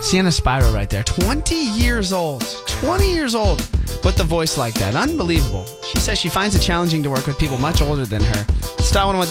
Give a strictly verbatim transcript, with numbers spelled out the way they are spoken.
Sienna Spiro right there. twenty years old. twenty years old with the voice like that. Unbelievable. She says she finds it challenging to work with people much older than her. Star one oh one